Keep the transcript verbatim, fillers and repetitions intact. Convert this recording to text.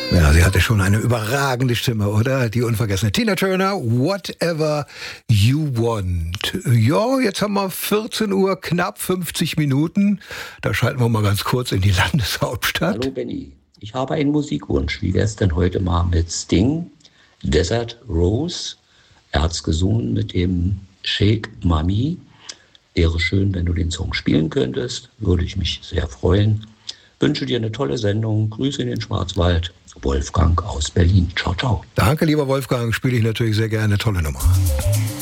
Ja, sie hatte schon eine überragende Stimme, oder? Die unvergessene Tina Turner, Whatever You Want. Ja, jetzt haben wir vierzehn Uhr, knapp fünfzig Minuten. Da schalten wir mal ganz kurz in die Landeshauptstadt. Hallo Benny, ich habe einen Musikwunsch. Wie wär's denn heute mal mit Sting, Desert Rose? Er hat's gesungen mit dem Shake Mami. Wäre schön, wenn du den Song spielen könntest. Würde ich mich sehr freuen. Wünsche dir eine tolle Sendung. Grüße in den Schwarzwald. Wolfgang aus Berlin. Ciao, ciao. Danke, lieber Wolfgang. Spiele ich natürlich sehr gerne. Tolle Nummer.